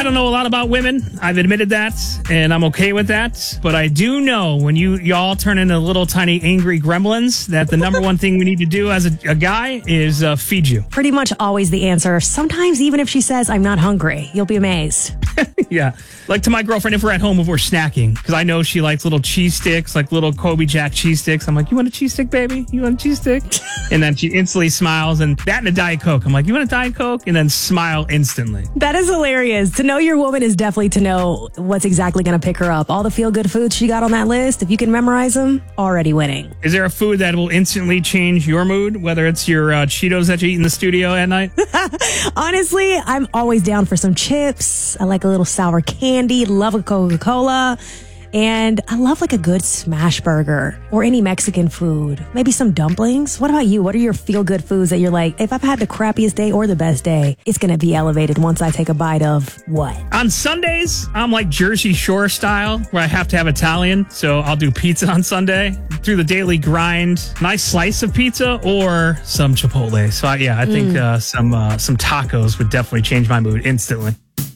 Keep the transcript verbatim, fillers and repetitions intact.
don't know a lot about women. I've admitted that, and I'm okay with that. But I do know when you y'all turn into little tiny angry gremlins, that the number one thing we need to do as a, a guy is uh, feed you. Pretty much always the answer. Sometimes even if she says, I'm not hungry, you'll be amazed. Yeah. Like to my girlfriend, if we're at home, if we're snacking, because I know she likes little cheese sticks, like little Kobe Jack cheese sticks. I'm like, you want a cheese stick, baby? You want a cheese stick? And then she instantly smiles, and that and a Diet Coke. I'm like, you want a Diet Coke? And then smile instantly. That is hilarious. To know your woman is definitely to know what's exactly going to pick her up. All the feel-good foods she got on that list, if you can memorize them, already winning. Is there a food that will instantly change your mood, whether it's your uh, Cheetos that you eat in the studio at night? Honestly, I'm always down for some chips. I like a little sour candy, love a Coca-Cola. And I love like a good smash burger or any Mexican food. Maybe some dumplings. What about you? What are your feel-good foods that you're like, if I've had the crappiest day or the best day, it's going to be elevated once I take a bite of what? On Sundays, I'm like Jersey Shore style, where I have to have Italian. So I'll do pizza on Sunday. Through the daily grind, nice slice of pizza or some Chipotle. So I, yeah, I think mm. uh, some uh, some tacos would definitely change my mood instantly.